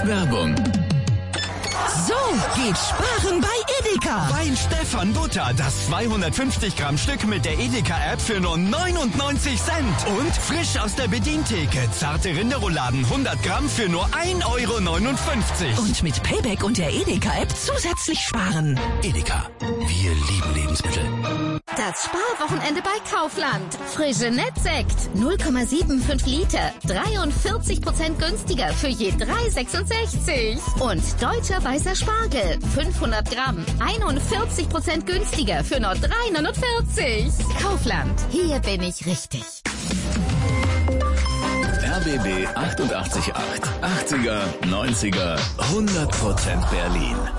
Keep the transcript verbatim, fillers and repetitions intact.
Werbung. So geht Sparen bei Edeka. Wein Stefan Butter, das zweihundertfünfzig Gramm Stück mit der Edeka-App für nur neunundneunzig Cent. Und frisch aus der Bedientheke, zarte Rinderrouladen hundert Gramm für nur ein Euro neunundfünfzig. Und mit Payback und der Edeka-App zusätzlich sparen. Edeka, wir lieben Lebensmittel. Das Sparwochenende bei Kaufland. Frische Nettsekt, null Komma fünfundsiebzig Liter, dreiundvierzig Prozent günstiger für je drei Euro sechsundsechzig. Und deutscher weißer Spargel, fünfhundert Gramm, einundvierzig Prozent günstiger für nur drei Euro neunundvierzig. Kaufland, hier bin ich richtig. R B B achtundachtzig Komma acht. achtziger, neunziger, hundert Prozent Berlin.